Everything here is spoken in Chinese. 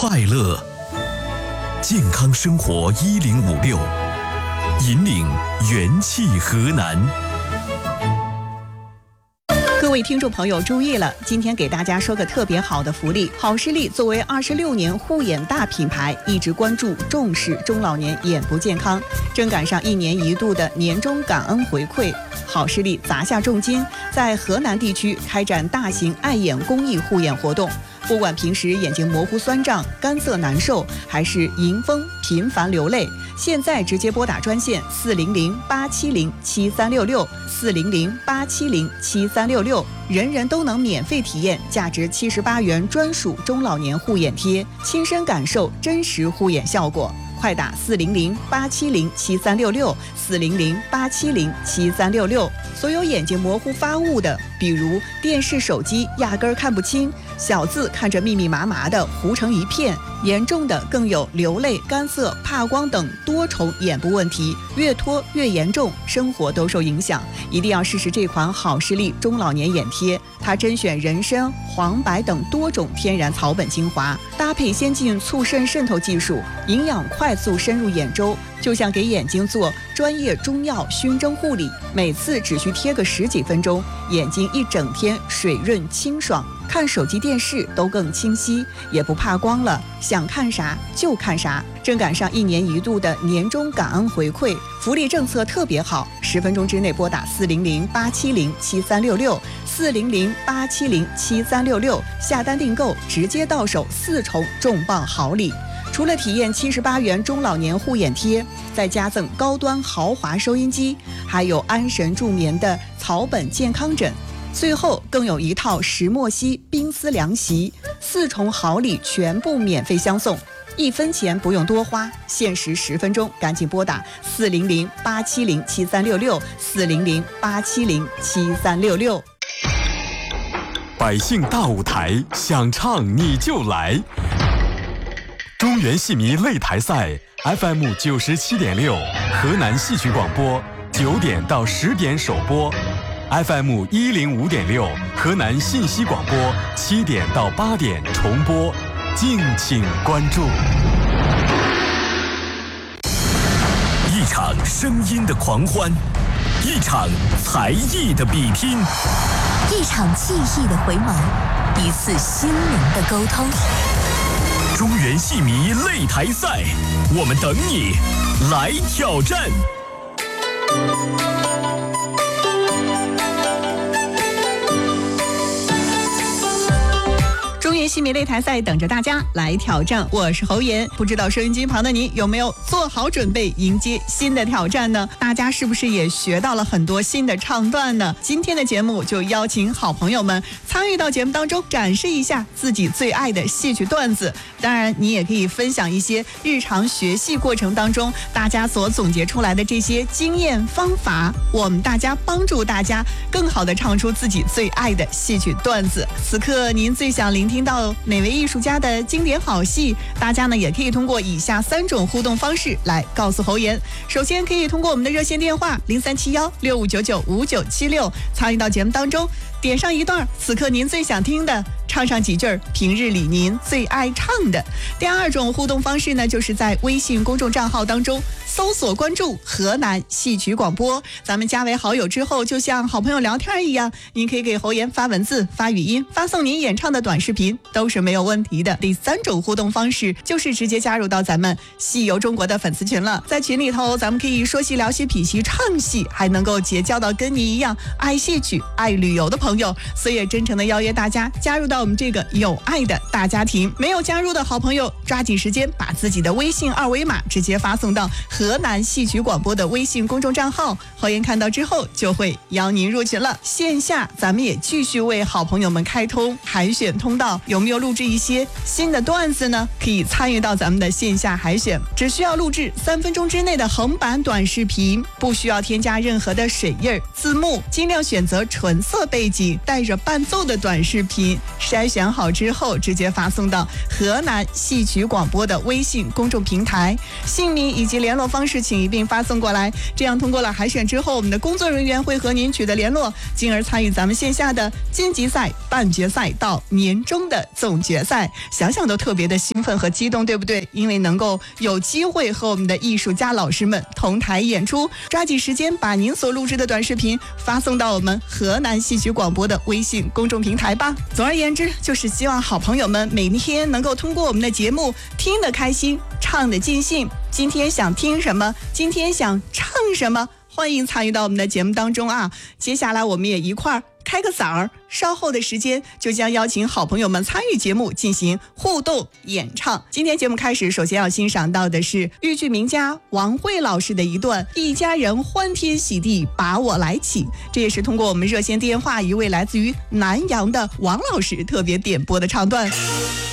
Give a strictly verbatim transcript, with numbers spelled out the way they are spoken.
快乐。健康生活一零五六，引领元气河南。 各位听众朋友注意了，今天给大家说个特别好的福利。好视力作为二十六年护眼大品牌，一直关注重视中老年眼部健康，正赶上一年一度的年终感恩回馈。好视力砸下重金，在河南地区开展大型爱眼公益护眼活动。不管平时眼睛模糊酸胀、干涩难受，还是迎风频繁流泪，现在直接拨打专线四零零八七零七三六六四零零八七零七三六六，人人都能免费体验价值七十八元专属中老年护眼贴，亲身感受真实护眼效果。快打四零零八七零七三六六四零零八七零七三六六。所有眼睛模糊发雾的，比如电视、手机压根儿看不清，小字看着密密麻麻的糊成一片，严重的更有流泪、干涩、怕光等多重眼部问题，越拖越严重，生活都受影响。一定要试试这款好视力中老年眼贴，它甄选人参、黄柏等多种天然草本精华，搭配先进促渗渗透技术，营养快速深入眼周，就像给眼睛做专业中药熏蒸护理，每次只需贴个十几分钟，眼睛一整天水润清爽，看手机电视都更清晰，也不怕光了，想看啥就看啥。正赶上一年一度的年终感恩回馈，福利政策特别好，十分钟之内拨打四零零八七零七三六六四零零八七零七三六六，下单订购直接到手四重重磅好礼。除了体验七十八元中老年护眼贴，再加赠高端豪华收音机，还有安神助眠的草本健康枕，最后更有一套石墨烯冰丝凉席，四重好礼全部免费相送，一分钱不用多花，限时十分钟，赶紧拨打四零零八七零七三六六四零零八七零七三六六。 百姓大舞台，想唱你就来。中原戏迷擂台赛 F M 九十七点六，河南戏曲广播，九点到十点首播 ；F M 一零五点六，河南信息广播，七点到八点重播，敬请关注。一场声音的狂欢，一场才艺的比拼， 一场技艺的回眸，一次心灵的沟通。 中原戏迷擂台赛，我们等你来挑战。 中原戏迷擂台赛等着大家来挑战，我是侯岩。不知道收音机旁的你有没有做好准备迎接新的挑战呢？大家是不是也学到了很多新的唱段呢？今天的节目就邀请好朋友们参与到节目当中，展示一下自己最爱的戏曲段子。当然你也可以分享一些日常学戏过程当中大家所总结出来的这些经验方法，我们大家帮助大家更好的唱出自己最爱的戏曲段子。此刻您最想聆听听到哪位艺术家的经典好戏，大家呢也可以通过以下三种互动方式来告诉侯岩。首先可以通过我们的热线电话零三七幺六五九九五九七六参与到节目当中，点上一段此刻您最想听的，唱上几句平日里您最爱唱的。第二种互动方式呢，就是在微信公众账号当中搜索关注河南戏曲广播，咱们加为好友之后，就像好朋友聊天一样，您可以给侯岩发文字、发语音、发送您演唱的短视频，都是没有问题的。第三种互动方式就是直接加入到咱们戏游中国的粉丝群了，在群里头咱们可以说戏、聊戏、品戏、唱戏，还能够结交到跟你一样爱戏曲、爱旅游的朋友，所以也真诚的邀约大家加入到我们这个有爱的大家庭。没有加入的好朋友，抓紧时间把自己的微信二维码直接发送到河南戏曲广播的微信公众账号，侯岩看到之后就会邀您入群了。线下咱们也继续为好朋友们开通海选通道，有没有录制一些新的段子呢？可以参与到咱们的线下海选，只需要录制三分钟之内的横版短视频，不需要添加任何的水印字幕，尽量选择纯色背景带着伴奏的短视频，筛选好之后直接发送到河南戏曲广播的微信公众平台，姓名以及联络方方式请一并发送过来，这样通过了海选之后，我们的工作人员会和您取得联络，进而参与咱们线下的晋级赛、半决赛到年终的总决赛。想想都特别的兴奋和激动，对不对？因为能够有机会和我们的艺术家老师们同台演出，抓紧时间把您所录制的短视频发送到我们河南戏曲广播的微信公众平台吧。总而言之，就是希望好朋友们每天能够通过我们的节目听得开心，唱得尽兴。今天想听什么，今天想唱什么，欢迎参与到我们的节目当中啊！接下来我们也一块儿开个嗓儿，稍后的时间就将邀请好朋友们参与节目进行互动演唱。今天节目开始，首先要欣赏到的是豫剧名家王慧老师的一段《一家人欢天喜地把我来请》，这也是通过我们热线电话一位来自于南阳的王老师特别点播的唱段。